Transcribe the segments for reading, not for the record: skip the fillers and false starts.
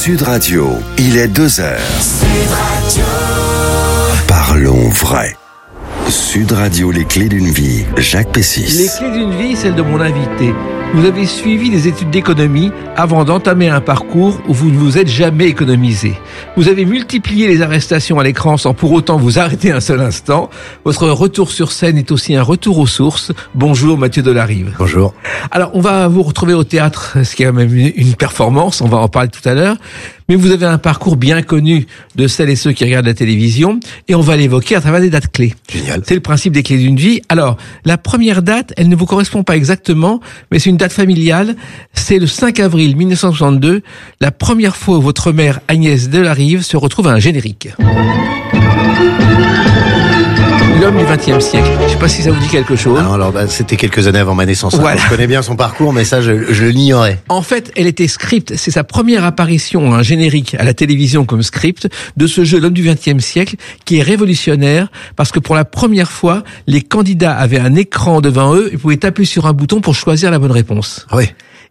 Sud Radio, il est 2h. Sud Radio. Parlons vrai. Sud Radio, les clés d'une vie, Jacques Pessis. Les clés d'une vie, celle de mon invité. Vous avez suivi des études d'économie avant d'entamer un parcours où vous ne vous êtes jamais économisé. Vous avez multiplié les arrestations à l'écran sans pour autant vous arrêter un seul instant. Votre retour sur scène est aussi un retour aux sources. Bonjour Mathieu Delarive. Bonjour. Alors, on va vous retrouver au théâtre, ce qui est quand même une performance, on va en parler tout à l'heure. Mais vous avez un parcours bien connu de celles et ceux qui regardent la télévision, et on va l'évoquer à travers des dates clés. Génial. C'est le principe des clés d'une vie. Alors, la première date, elle ne vous correspond pas exactement, mais c'est une date familiale. C'est le 5 avril 1962, la première fois où votre mère Agnès Delarive se retrouve à un générique. L'homme du XXe siècle. Je ne sais pas si ça vous dit quelque chose. Alors c'était quelques années avant ma naissance. Voilà. Je connais bien son parcours, mais ça, je l'ignorais. En fait, elle était script. C'est sa première apparition, un générique à la télévision comme script de ce jeu L'homme du XXe siècle, qui est révolutionnaire parce que pour la première fois, les candidats avaient un écran devant eux et pouvaient taper sur un bouton pour choisir la bonne réponse. Oui.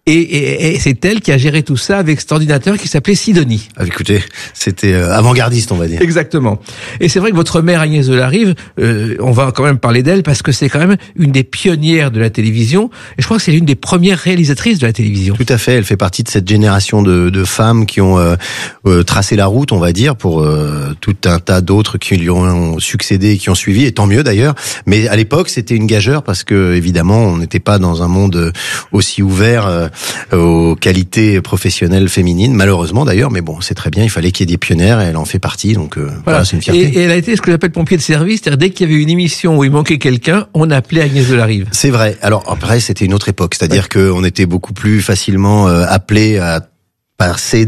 Et c'est elle qui a géré tout ça avec cet ordinateur qui s'appelait Sidonie. Ah, écoutez, c'était avant-gardiste, on va dire. Exactement. Et c'est vrai que votre mère Agnès Delarive, on va quand même parler d'elle parce que c'est quand même une des pionnières de la télévision. Et je crois que c'est l'une des premières réalisatrices de la télévision. Tout à fait. Elle fait partie de cette génération de femmes qui ont tracé la route, on va dire, pour tout un tas d'autres qui lui ont succédé et qui ont suivi. Et tant mieux d'ailleurs. Mais à l'époque, c'était une gageure parce que évidemment, on n'était pas dans un monde aussi ouvert aux qualités professionnelles féminines, malheureusement d'ailleurs, mais bon, c'est très bien, il fallait qu'il y ait des pionnières et elle en fait partie, donc voilà, c'est une fierté. Et elle a été ce que j'appelle pompier de service, c'est-à-dire dès qu'il y avait une émission où il manquait quelqu'un, on appelait Agnès Delarive. C'est vrai. Alors après, c'était une autre époque, c'est-à-dire qu'on était beaucoup plus facilement appelé à passer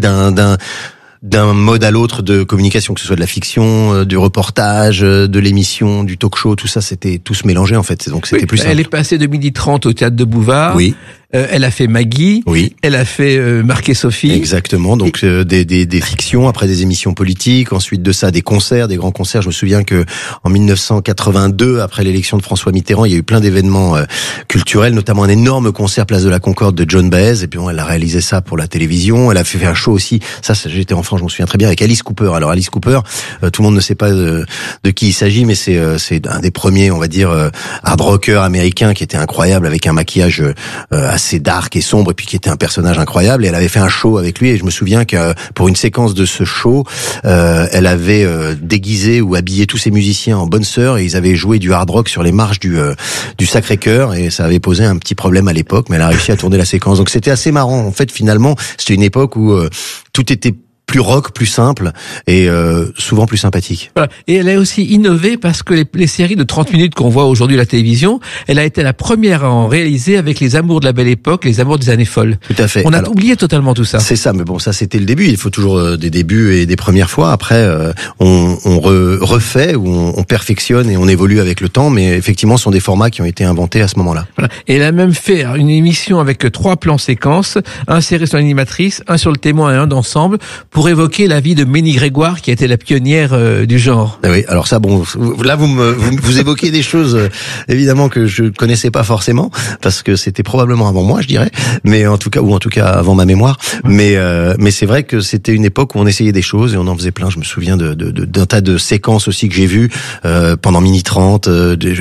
d'un mode à l'autre de communication, que ce soit de la fiction, du reportage, de l'émission, du talk-show, tout ça, c'était tout se mélanger en fait, donc c'était plus simple. Elle est passée de 12h30 au théâtre de Bouvard. Oui. Elle a fait Maggie. Oui. Elle a fait Marc et Sophie. Exactement. Donc des fictions, après des émissions politiques, ensuite de ça des concerts, des grands concerts. Je me souviens que en 1982, après l'élection de François Mitterrand, il y a eu plein d'événements culturels, notamment un énorme concert Place de la Concorde de John Baez. Et puis elle a réalisé ça pour la télévision. Elle a fait un show aussi. Ça j'étais enfant, je m'en souviens très bien, avec Alice Cooper. Alors Alice Cooper, tout le monde ne sait pas de qui il s'agit, mais c'est un des premiers, on va dire, hard rocker américain qui était incroyable, avec un maquillage assez dark et sombre, et puis qui était un personnage incroyable. Et elle avait fait un show avec lui, et je me souviens que pour une séquence de ce show, elle avait déguisé ou habillé tous ses musiciens en bonne sœur, et ils avaient joué du hard rock sur les marches du Sacré-Cœur, et ça avait posé un petit problème à l'époque, mais elle a réussi à tourner la séquence. Donc c'était assez marrant. En fait, finalement, c'était une époque où tout était plus rock, plus simple et souvent plus sympathique. Voilà. Et elle a aussi innové parce que les séries de 30 minutes qu'on voit aujourd'hui à la télévision, elle a été la première à en réaliser avec les amours de la belle époque, les amours des années folles. Tout à fait. On a oublié totalement tout ça. C'est ça, mais bon, ça c'était le début. Il faut toujours des débuts et des premières fois. Après, on refait ou on perfectionne et on évolue avec le temps. Mais effectivement, ce sont des formats qui ont été inventés à ce moment-là. Voilà. Et elle a même fait une émission avec 3 plans séquences, un serré sur l'animatrice, un sur le témoin et un d'ensemble, pour évoquer la vie de Ménie Grégoire, qui a été la pionnière du genre. Oui, alors ça, bon, là vous évoquez des choses évidemment que je connaissais pas forcément, parce que c'était probablement avant moi, je dirais, mais en tout cas avant ma mémoire. Mais c'est vrai que c'était une époque où on essayait des choses et on en faisait plein. Je me souviens d'un tas de séquences aussi que j'ai vues pendant Mini 30.